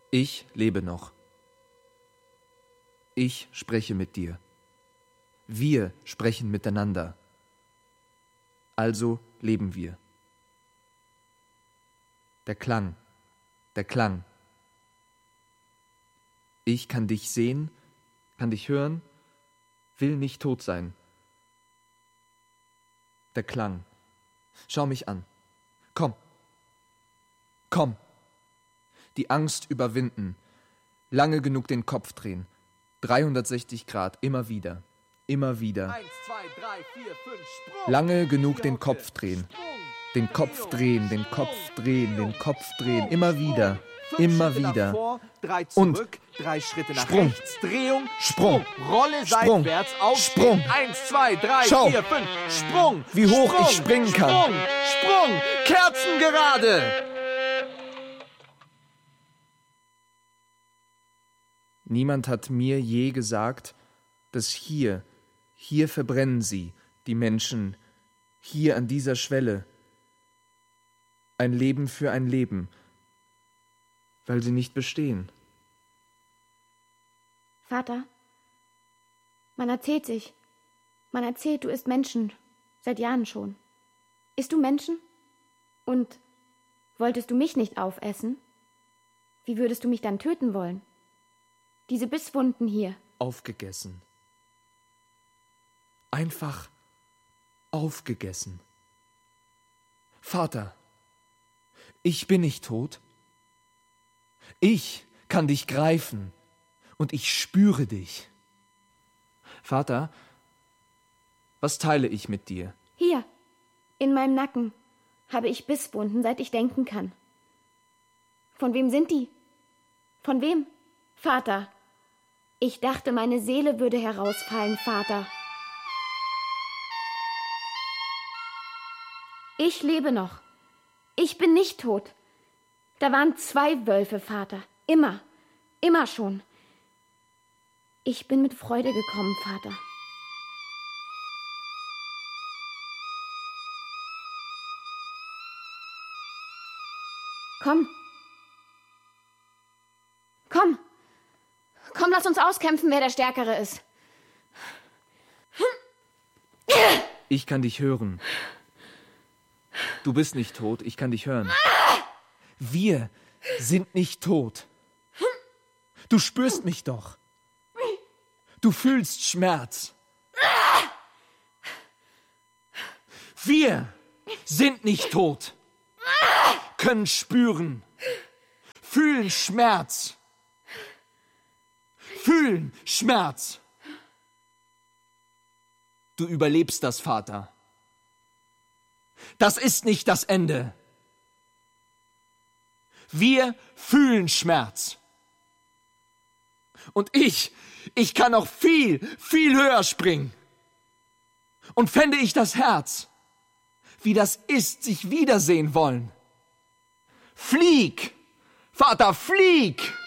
Ich lebe noch. Ich spreche mit dir. Wir sprechen miteinander. Also leben wir. Der Klang, der Klang. Ich kann dich sehen, kann dich hören, will nicht tot sein. Der Klang. Schau mich an. Komm. Komm. Die Angst überwinden. Lange genug den Kopf drehen. 360 Grad, immer wieder. Immer wieder. 1, 2, 3, 4, 5, Sprung. Lange genug den Kopf drehen. Den Kopf drehen, den Kopf drehen, den Kopf drehen. Immer wieder. Immer wieder. Vor, 3 Und zurück, 3 Schritte nach Sprung. rechts, Drehung, Sprung. Rolle Sprung. seitwärts, aufstehen, Sprung. 1, 2, 3, Schau. 4, 5, Sprung. Wie hoch Sprung. ich springen kann. Sprung, Sprung, kerzengerade. Niemand hat mir je gesagt, dass hier verbrennen sie, die Menschen, hier an dieser Schwelle. Ein Leben für ein Leben, weil sie nicht bestehen. Vater, man erzählt, du isst Menschen, seit Jahren schon. Isst du Menschen? Und wolltest du mich nicht aufessen? Wie würdest du mich dann töten wollen? Diese Bisswunden hier. Aufgegessen. Einfach aufgegessen. Vater, ich bin nicht tot. Ich kann dich greifen und ich spüre dich. Vater, was teile ich mit dir? Hier, in meinem Nacken, habe ich Bisswunden, seit ich denken kann. Von wem sind die? Von wem? Vater, ich dachte, meine Seele würde herausfallen, Vater. Ich lebe noch. Ich bin nicht tot. Da waren 2 Wölfe, Vater. Immer. Immer schon. Ich bin mit Freude gekommen, Vater. Komm. Komm. Komm, lass uns auskämpfen, wer der Stärkere ist. Ich kann dich hören. Du bist nicht tot, ich kann dich hören. Wir sind nicht tot. Du spürst mich doch. Du fühlst Schmerz. Wir sind nicht tot. Können spüren. Fühlen Schmerz. Fühlen Schmerz. Du überlebst das, Vater. Das ist nicht das Ende. Wir fühlen Schmerz. Und ich kann noch viel, viel höher springen. Und fände ich das Herz, wie das ist, sich wiedersehen wollen. Flieg, Vater, flieg!